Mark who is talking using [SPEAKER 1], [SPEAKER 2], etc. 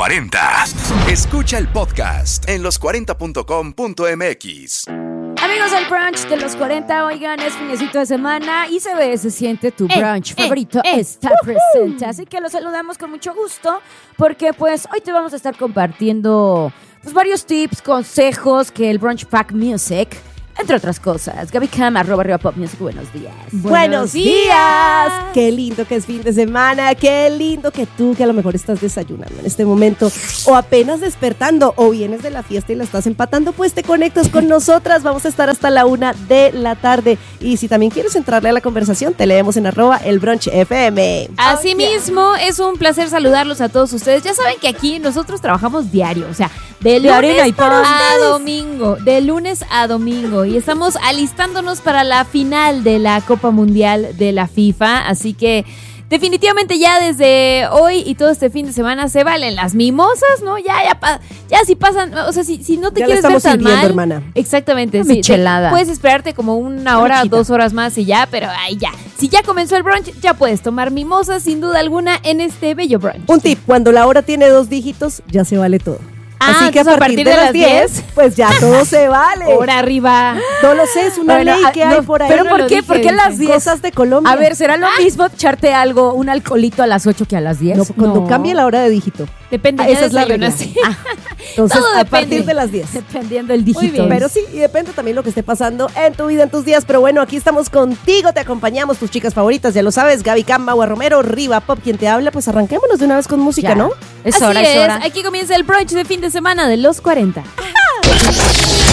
[SPEAKER 1] 40. Escucha el podcast en los40.com.mx.
[SPEAKER 2] Amigos del brunch de los 40, oigan, es finecito de semana y se siente tu brunch favorito está presente. Así que los saludamos con mucho gusto porque pues hoy te vamos a estar compartiendo pues varios tips, consejos que el Brunch Pack Music, entre otras cosas. Gaby Cam, @arriba Pop Music, buenos días.
[SPEAKER 3] ¡Buenos días! Qué lindo que es fin de semana, qué lindo que tú, que a lo mejor estás desayunando en este momento, o apenas despertando, o vienes de la fiesta y la estás empatando, pues te conectas con nosotras. Vamos a estar hasta la 1 de la tarde. Y si también quieres entrarle a la conversación, te leemos en @elbrunchfm.
[SPEAKER 2] Asimismo, es un placer saludarlos a todos ustedes. Ya saben que aquí nosotros trabajamos diario, o sea, de lunes a domingo, de lunes a domingo. Y estamos alistándonos para la final de la Copa Mundial de la FIFA. Así que definitivamente ya desde hoy y todo este fin de semana se valen las mimosas, ¿no? Ya si pasan, o sea, si no te
[SPEAKER 3] ya
[SPEAKER 2] quieres ver tan mal,
[SPEAKER 3] hermana.
[SPEAKER 2] Exactamente, sí, puedes esperarte como una hora, 2 horas más y ya, pero ahí ya. Si ya comenzó el brunch, ya puedes tomar mimosas sin duda alguna en este bello brunch.
[SPEAKER 3] Un tip, cuando la hora tiene 2 dígitos, ya se vale todo. Así que a partir de las 10, pues ya todo se vale.
[SPEAKER 2] Hora arriba.
[SPEAKER 3] No lo sé, es una ley que hay por ahí.
[SPEAKER 2] ¿Pero por qué? ¿Por qué las 10?
[SPEAKER 3] Cosas de Colombia.
[SPEAKER 2] A ver, ¿será lo mismo echarte algo, un alcoholito a las 8 que a las 10?
[SPEAKER 3] No, cuando cambie la hora de dígito.
[SPEAKER 2] Depende,
[SPEAKER 3] esa es la regla.
[SPEAKER 2] Sí.
[SPEAKER 3] Entonces,
[SPEAKER 2] todo
[SPEAKER 3] a partir de las 10.
[SPEAKER 2] Dependiendo el dígito.
[SPEAKER 3] Muy bien. Pero sí, y depende también lo que esté pasando en tu vida, en tus días. Pero bueno, aquí estamos contigo, te acompañamos, tus chicas favoritas, ya lo sabes, Gaby Cam, Maua Romero, Riva Pop, quien te habla. Pues arranquémonos de una vez con música,
[SPEAKER 2] ya.
[SPEAKER 3] ¿no?
[SPEAKER 2] Es hora. Aquí comienza el brunch de fin de semana de los 40.